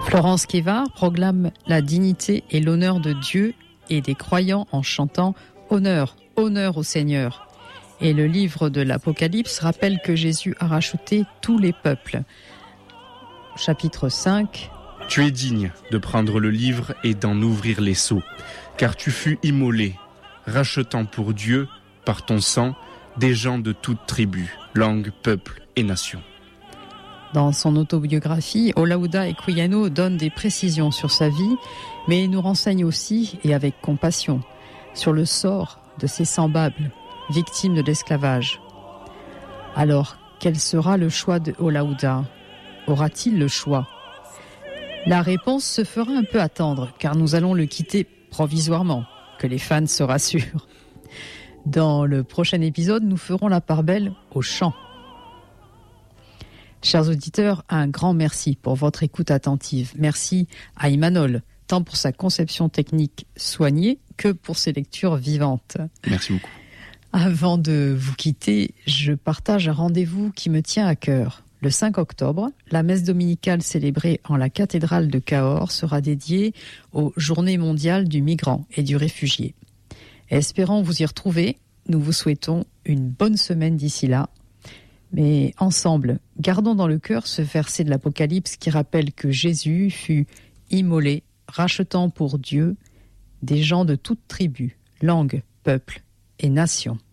Florence Kévard proclame la dignité et l'honneur de Dieu et des croyants en chantant « Honneur, honneur au Seigneur ». Et le livre de l'Apocalypse rappelle que Jésus a racheté tous les peuples. Chapitre 5. Tu es digne de prendre le livre et d'en ouvrir les sceaux, car tu fus immolé, rachetant pour Dieu, par ton sang, des gens de toute tribu, langue, peuple et nation. Dans son autobiographie, Olaudah Equiano donne des précisions sur sa vie, mais il nous renseigne aussi, et avec compassion, sur le sort de ses semblables, victimes de l'esclavage. Alors, quel sera le choix de Olaudah ? Aura-t-il le choix ? La réponse se fera un peu attendre, car nous allons le quitter provisoirement, que les fans se rassurent. Dans le prochain épisode, nous ferons la part belle au chant. Chers auditeurs, un grand merci pour votre écoute attentive. Merci à Imanol, tant pour sa conception technique soignée que pour ses lectures vivantes. Merci beaucoup. Avant de vous quitter, je partage un rendez-vous qui me tient à cœur. Le 5 octobre, la messe dominicale célébrée en la cathédrale de Cahors sera dédiée aux Journées mondiales du migrant et du réfugié. Espérons vous y retrouver. Nous vous souhaitons une bonne semaine d'ici là. Mais ensemble, gardons dans le cœur ce verset de l'Apocalypse qui rappelle que Jésus fut immolé, rachetant pour Dieu des gens de toute tribu, langue, peuple et nation.